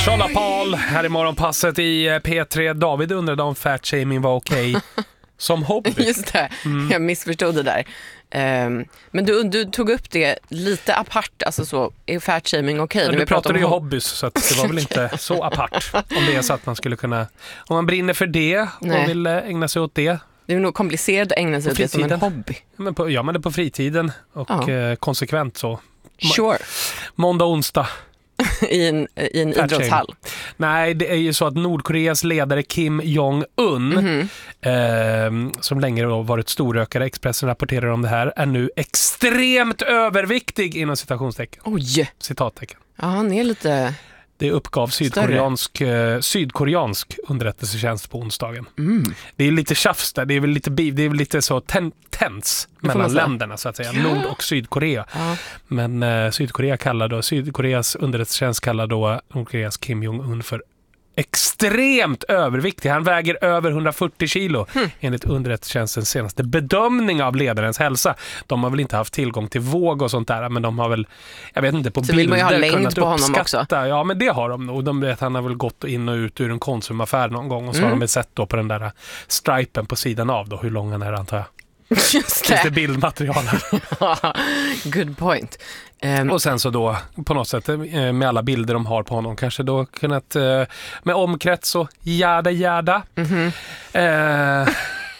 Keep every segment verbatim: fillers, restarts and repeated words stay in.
Charlotte Paul här i morgonpasset i P tre. David undrade om fatshaming var okej okay som hobby. Just det, mm. jag missförstod det där. Um, men du, du tog upp det lite apart, alltså så, är fatshaming okej? Okay? Du pratade ju hobbys, så att det var väl inte så apart. Om det är så att man skulle kunna, om man brinner för det och Nej. vill ägna sig åt det. Det är nog komplicerat att ägna sig åt det som en hobby. Ja, men på, ja, men det är på fritiden och ja. eh, konsekvent så. Sure. Måndag, onsdag. I en, i en idrottshall. Nej, det är ju så att Nordkoreas ledare Kim Jong-Un mm-hmm. eh, som länge har varit storrökare, Expressen rapporterar om det här, är nu extremt överviktig inom citationstecken. Oj! Citattecken. Ja, han är lite... Det uppgav sydkoreansk, eh, sydkoreansk underrättelsetjänst på onsdagen. Mm. Det är lite tjafs där, det är väl lite, det är väl lite så ten, tens mellan länderna så att säga, Nord- och Sydkorea. Ja. Men eh, Sydkorea kallar då, Sydkoreas underrättelsetjänst kallar då Nordkoreas Kim Jong-Un för extremt överviktig. Han väger över hundrafyrtio kilo hmm. enligt underrättelsetjänstens senaste bedömning av ledarens hälsa. De har väl inte haft tillgång till våg och sånt där, men de har väl, jag vet inte, på så bilder vill man ju ha längd på honom uppskatta. Också. Ja, men det har de nog. De vet, han har väl gått in och ut ur en konsumaffär någon gång och så mm. har de väl sett då på den där stripen på sidan av då, hur lång han är, antar jag. Just det. Finns det bildmaterial här? Good point. Um, och sen så då på något sätt med alla bilder de har på honom kanske då kunnat med omkrets och jada jada. Mm-hmm. Eh,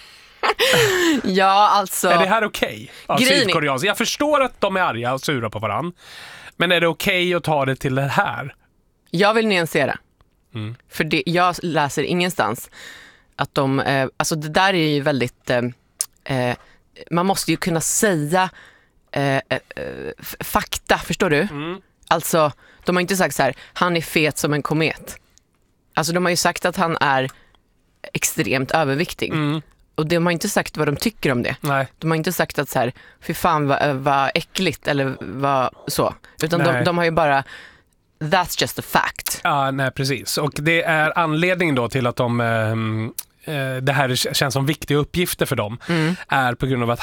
ja, alltså. Är det här okej? Okay? Sydkoreansk. Jag förstår att de är arga och sura på varann. Men är det okej okay att ta det till det här? Jag vill nyansera. Mm. För det, jag läser ingenstans att de, eh, alltså det där är ju väldigt eh, eh, man måste ju kunna säga eh, eh, f- fakta, förstår du? Mm. Alltså, de har inte sagt så här, han är fet som en komet. Alltså de har ju sagt att han är extremt överviktig. Mm. Och de har inte sagt vad de tycker om det. Nej. De har inte sagt att så här, fy fan vad, vad äckligt eller vad så. Utan de, de har ju bara, that's just a fact. Ja, nej precis. Och det är anledningen då till att de... Um... det här känns som viktiga uppgifter för dem mm. är på grund av att